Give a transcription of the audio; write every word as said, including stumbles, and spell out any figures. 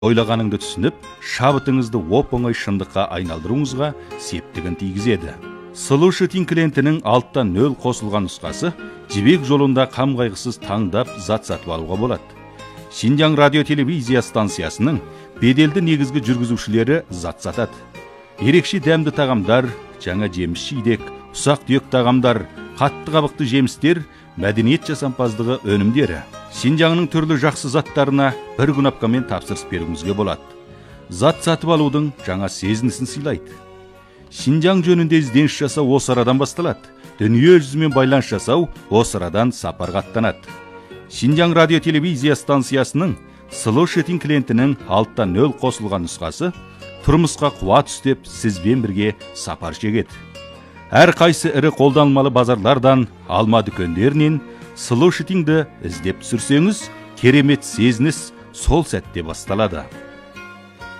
ойлағаныңды түсініп, шабытыңызды оп-оңай шындыққа айналдыруыңызға септігін тигізеді. Solution клиентінің алттан нөл қосылған нұсқасы жібек жолында қам қайғысыз таңдап зат сатып алуға болады. Шинжаң радио телевизия станциясының беделді негізгі жүргізушілері зат сатады. Ерекше дәмді тағамдар, жаңа жеміс жидек, ұсақ түйек тағамдар, қатты қабықты жемістер, мәдениет жасампаздығы өнімдері. Шинжаңның түрлі жақсы заттарына бір күнапкамен тапсырыс беруіңізге болады. Зат сатып алудың жаңа сезінісін сыйлайды. Шинжаң жөнінде ізденіс жасау осы арадан басталады. Дүние жүзімен байланыс жасау осы арадан сапарға аттанады. Шинжаң радио телевизия станциясының Solution клиентінің алттан нөл қосылған нұсқасы тұрмысқа қуат үстеп сізбен бірге сапар шегеді. Әр қайсы ірі қолданылмалы базарлардан, алма дүкендерінен Solution'ды іздеп түсірсеңіз, керемет сезініс сол сәтте басталады.